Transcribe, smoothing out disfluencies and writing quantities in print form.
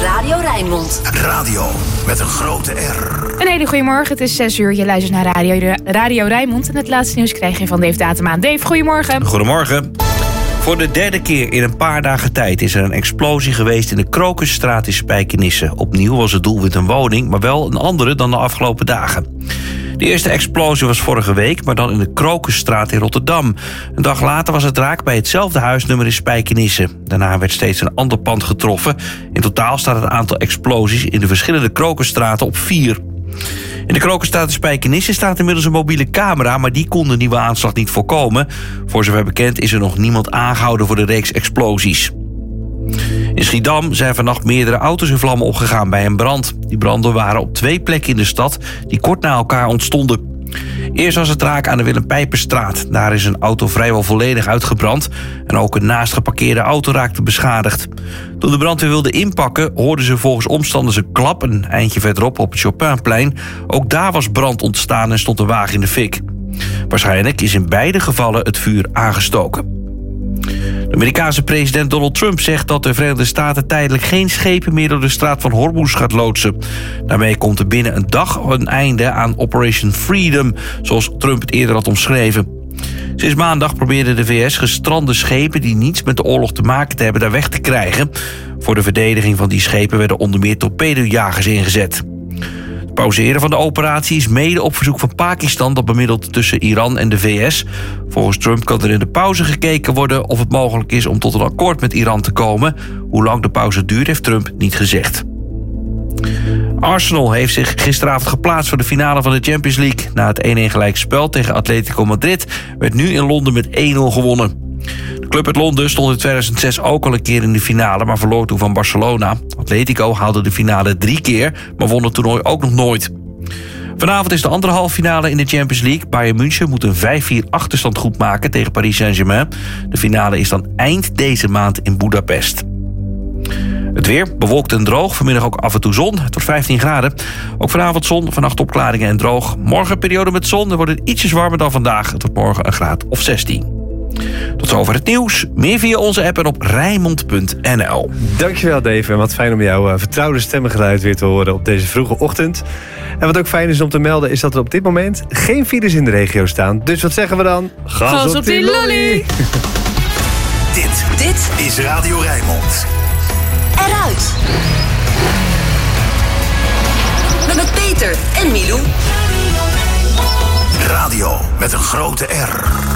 Radio Rijnmond. Radio met een grote R. Een hele goede morgen, het is 6 uur. Je luistert naar Radio Rijnmond. En het laatste nieuws krijg je van Dave Datemaan. Dave, goedemorgen. Goedemorgen. Voor de derde keer in een paar dagen tijd is er een explosie geweest in de Krokusstraat in Spijkenisse. Opnieuw was het doelwit een woning, maar wel een andere dan de afgelopen dagen. De eerste explosie was vorige week, maar dan in de Krokusstraat in Rotterdam. Een dag later was het raak bij hetzelfde huisnummer in Spijkenisse. Daarna werd steeds een ander pand getroffen. In totaal staat het aantal explosies in de verschillende Krokusstraten op 4. In de Krokusstraat in Spijkenisse staat inmiddels een mobiele camera, maar die kon de nieuwe aanslag niet voorkomen. Voor zover bekend is er nog niemand aangehouden voor de reeks explosies. In Schiedam zijn vannacht meerdere auto's in vlammen opgegaan bij een brand. Die branden waren op 2 plekken in de stad die kort na elkaar ontstonden. Eerst was het raak aan de Willem Pijperstraat. Daar is een auto vrijwel volledig uitgebrand en ook een naast geparkeerde auto raakte beschadigd. Toen de brandweer wilde inpakken, hoorden ze volgens omstanders een klap een eindje verderop op het Chopinplein. Ook daar was brand ontstaan en stond de wagen in de fik. Waarschijnlijk is in beide gevallen het vuur aangestoken. De Amerikaanse president Donald Trump zegt dat de Verenigde Staten tijdelijk geen schepen meer door de straat van Hormuz gaat loodsen. Daarmee komt er binnen een dag een einde aan Operation Freedom, zoals Trump het eerder had omschreven. Sinds maandag probeerde de VS gestrande schepen die niets met de oorlog te maken hebben daar weg te krijgen. Voor de verdediging van die schepen werden onder meer torpedojagers ingezet. Het pauzeren van de operatie is mede op verzoek van Pakistan dat bemiddelt tussen Iran en de VS. Volgens Trump kan er in de pauze gekeken worden of het mogelijk is om tot een akkoord met Iran te komen. Hoe lang de pauze duurt heeft Trump niet gezegd. Arsenal heeft zich gisteravond geplaatst voor de finale van de Champions League. Na het 1-1 gelijkspel tegen Atletico Madrid werd nu in Londen met 1-0 gewonnen. De club uit Londen stond in 2006 ook al een keer in de finale, maar verloor toen van Barcelona. Atletico haalde de finale 3 keer, maar won het toernooi ook nog nooit. Vanavond is de andere halffinale in de Champions League. Bayern München moet een 5-4 achterstand goedmaken tegen Paris Saint-Germain. De finale is dan eind deze maand in Budapest. Het weer, bewolkt en droog. Vanmiddag ook af en toe zon. Het wordt 15 graden. Ook vanavond zon, vannacht opklaringen en droog. Morgen periode met zon. Dan wordt het ietsjes warmer dan vandaag. Het wordt morgen een graad of 16. Tot zover het nieuws. Meer via onze app en op Rijnmond.nl. Dankjewel Dave. En wat fijn om jouw vertrouwde stemmengeluid weer te horen op deze vroege ochtend. En wat ook fijn is om te melden is dat er op dit moment geen files in de regio staan. Dus wat zeggen we dan? Gas op die lolly! Dit is Radio Rijnmond. Eruit. Met Peter en Milou. Radio met een grote R.